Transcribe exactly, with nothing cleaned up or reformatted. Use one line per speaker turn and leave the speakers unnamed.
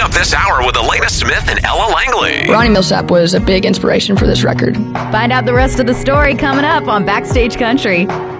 up this hour with Elena Smith and Ella Langley.
Ronnie Millsap was a big inspiration for this record.
Find out the rest of the story coming up on Backstage Country.